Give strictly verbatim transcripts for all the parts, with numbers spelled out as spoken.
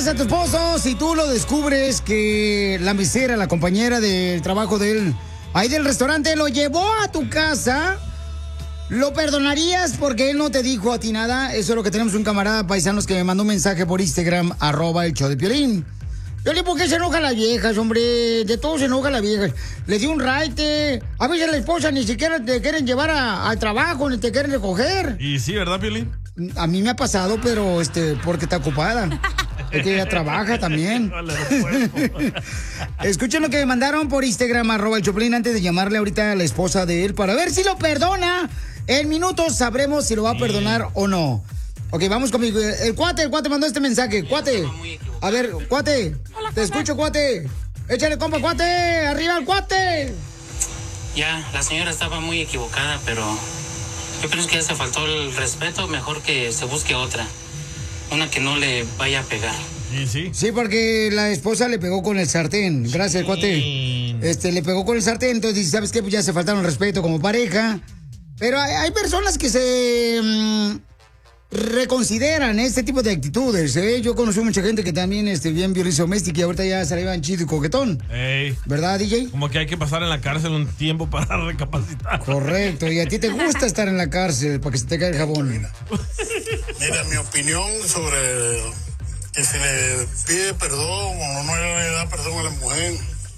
a tu esposo si tú lo descubres que la mesera, la compañera del trabajo de él, ahí del restaurante, lo llevó a tu casa? ¿Lo perdonarías porque él no te dijo a ti nada? Eso es lo que tenemos un camarada paisanos que me mandó un mensaje por Instagram, arroba el show de Piolín. Piolín, ¿por qué se enojan las viejas, hombre? De todo se enojan las viejas. Les di un raite. A veces la esposa ni siquiera te quieren llevar a- al trabajo, ni te quieren recoger. Y sí, ¿verdad, Piolín? A mí me ha pasado, pero este, porque está ocupada. Es que ella trabaja también. Escuchen lo que me mandaron por Instagram, arroba el Choplin, antes de llamarle ahorita a la esposa de él para ver si lo perdona. En minutos sabremos si lo va a perdonar o no. Ok, vamos conmigo. El cuate, el cuate mandó este mensaje. Cuate, a ver, cuate, te escucho, cuate. Échale, compa, cuate. Arriba el cuate. Ya, la señora estaba muy equivocada, pero yo pienso que ya se faltó el respeto. Mejor que se busque otra. Una que no le vaya a pegar. ¿Y sí? Sí, porque la esposa le pegó con el sartén. Gracias, cuate. Este, le pegó con el sartén, entonces dice, ¿sabes qué? Pues ya se faltaron el respeto como pareja. Pero hay, hay personas que se mm, reconsideran este tipo de actitudes, ¿eh? Yo conocí mucha gente que también este, bien violencia doméstica y ahorita ya se le iban chido y coquetón. Ey. ¿Verdad, D J? Como que hay que pasar en la cárcel un tiempo para recapacitar. Correcto, y a ti te gusta estar en la cárcel para que se te caiga el jabón. Mira, mi opinión sobre que se le pide perdón o no le da perdón a la mujer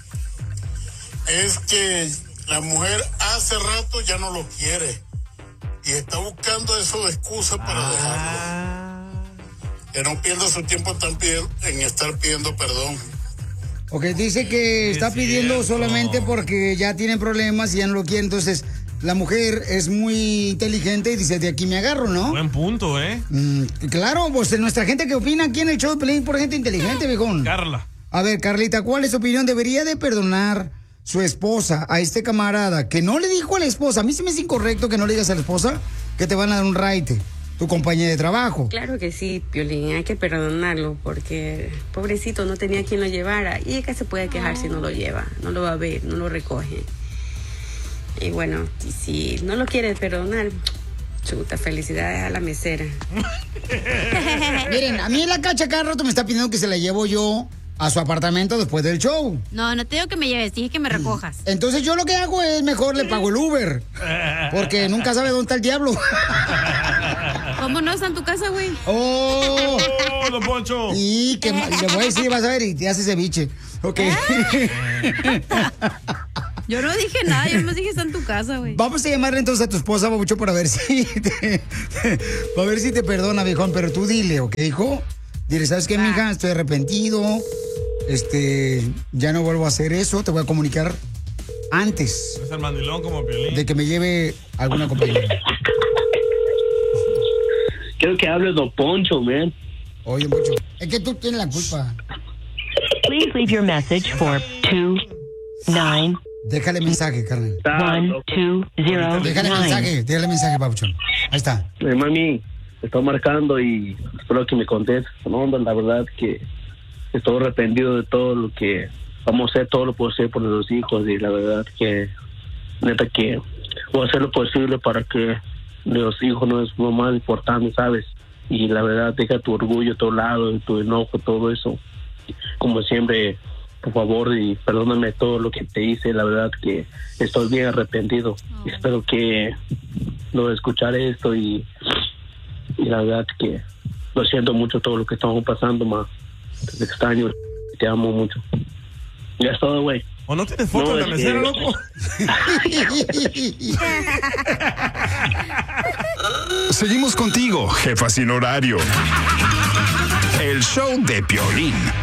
es que la mujer hace rato ya no lo quiere y está buscando eso de excusa para dejarlo. Que no pierda su tiempo tan pidi- en estar pidiendo perdón. Ok, dice que está pidiendo solamente porque ya tienen problemas y ya no lo quiere, entonces la mujer es muy inteligente y dice, de aquí me agarro, ¿no? Buen punto, ¿eh? Mm, claro, pues nuestra gente que opina aquí en el show de Pelín por gente inteligente, viejón. Carla. A ver, Carlita, ¿cuál es tu opinión? ¿Debería de perdonar su esposa a este camarada que no le dijo a la esposa? A mí se me hace incorrecto que no le digas a la esposa que te van a dar un raite, tu compañera de trabajo. Claro que sí, Piolín, hay que perdonarlo porque pobrecito no tenía quien lo llevara y es que se puede quejar si no lo lleva, no lo va a ver, no lo recoge. Y bueno, y si no lo quieres perdonar, chuta, felicidades a la mesera. Miren, a mí la Cacha cada rato me está pidiendo que se la llevo yo a su apartamento después del show. No, no te digo que me lleves, dije que me recojas. Entonces yo lo que hago es mejor le pago el Uber. Porque nunca sabe dónde está el diablo. ¿Cómo no está en tu casa, güey? ¡Oh! ¡Oh, don Poncho! Y que ma- le voy a decir, vas a ver, y te hace ceviche. Ok. Yo no dije nada, yo no dije está en tu casa, güey. Vamos a llamarle entonces a tu esposa, Babucho, para ver si te, para ver si te perdona, viejón. Pero tú dile, ¿ok, hijo? Dile, ¿sabes qué, mija? Estoy arrepentido. Este, ya no vuelvo a hacer eso. Te voy a comunicar antes Es el mandilón como Piolín. de que me lleve alguna compañera. Quiero que hable Don Poncho, man. Oye, Poncho, es que tú tienes la culpa. Please leave your message for two nine Déjale mensaje, carnal. one two zero Déjale nine. mensaje, déjale mensaje, Babuchón. Ahí está. Eh, mami, estoy marcando y espero que me contestes. No, la verdad que estoy arrepentido de todo lo que vamos a hacer, todo lo posible por los hijos y la verdad que neta que voy a hacer lo posible para que los hijos no es lo más importante, ¿sabes? Y la verdad, deja tu orgullo a tu lado, tu enojo, todo eso. Como siempre, por favor, y perdóname todo lo que te hice. La verdad que estoy bien arrepentido. Oh. Espero que lo escucharé esto y, y la verdad que lo siento mucho todo lo que estamos pasando, ma. Te extraño, te amo mucho. Ya es todo, güey. ¿O no tienes foto de la mesera, loco? Seguimos contigo, jefa sin horario. El show de Piolín.